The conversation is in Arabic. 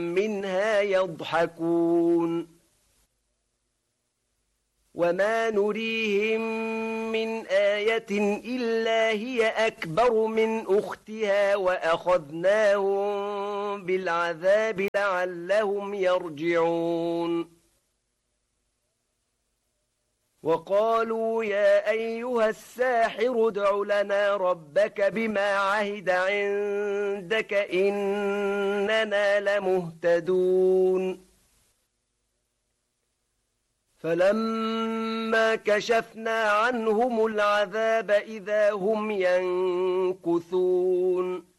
منها يضحكون وما نريهم من آية إلا هي أكبر من أختها وأخذناهم بالعذاب لعلهم يرجعون وقالوا يا أيها الساحر ادع لنا ربك بما عهد عندك إننا لمهتدون فلما كشفنا عنهم العذاب إذا هم ينكثون